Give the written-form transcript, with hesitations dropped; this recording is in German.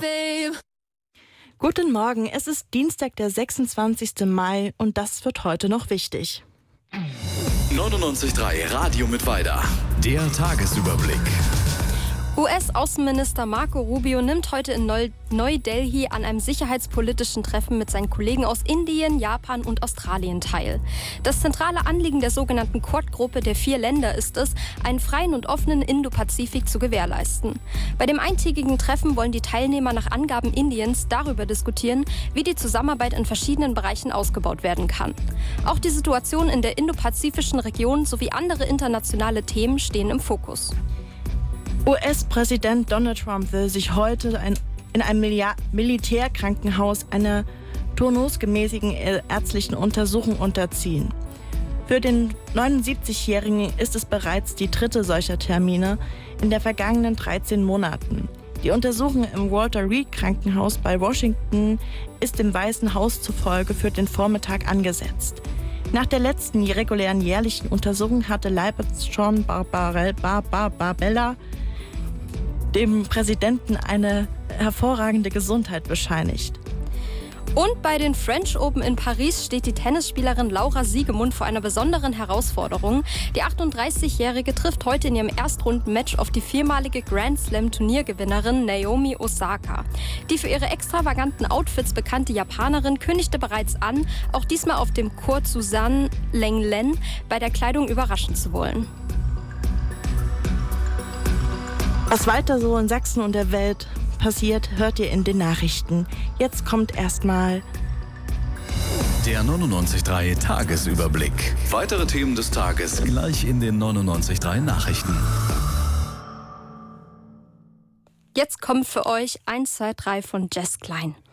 Guten Morgen, es ist Dienstag, der 26. Mai und das wird heute noch wichtig. 99.3 Radio Mittweida. Der Tagesüberblick. US-Außenminister Marco Rubio nimmt heute in Neu-Delhi an einem sicherheitspolitischen Treffen mit seinen Kollegen aus Indien, Japan und Australien teil. Das zentrale Anliegen der sogenannten Quad-Gruppe der 4 Länder ist es, einen freien und offenen Indo-Pazifik zu gewährleisten. Bei dem eintägigen Treffen wollen die Teilnehmer nach Angaben Indiens darüber diskutieren, wie die Zusammenarbeit in verschiedenen Bereichen ausgebaut werden kann. Auch die Situation in der indopazifischen Region sowie andere internationale Themen stehen im Fokus. US-Präsident Donald Trump will sich heute in einem Militärkrankenhaus einer turnusgemäßen ärztlichen Untersuchung unterziehen. Für den 79-Jährigen ist es bereits die 3. solcher Termine in den vergangenen 13 Monaten. Die Untersuchung im Walter Reed Krankenhaus bei Washington ist dem Weißen Haus zufolge für den Vormittag angesetzt. Nach der letzten regulären jährlichen Untersuchung hatte Leibarzt John Barbella dem Präsidenten eine hervorragende Gesundheit bescheinigt. Und bei den French Open in Paris steht die Tennisspielerin Laura Siegemund vor einer besonderen Herausforderung. Die 38-Jährige trifft heute in ihrem Erstrunden-Match auf die 4-malige Grand Slam-Turniergewinnerin Naomi Osaka. Die für ihre extravaganten Outfits bekannte Japanerin kündigte bereits an, auch diesmal auf dem Court Suzanne Lenglen bei der Kleidung überraschen zu wollen. Was weiter so in Sachsen und der Welt passiert, hört ihr in den Nachrichten. Jetzt kommt erstmal der 99.3 Tagesüberblick. Weitere Themen des Tages gleich in den 99.3 Nachrichten. Jetzt kommt für euch 1, 2, 3 von Jess Klein.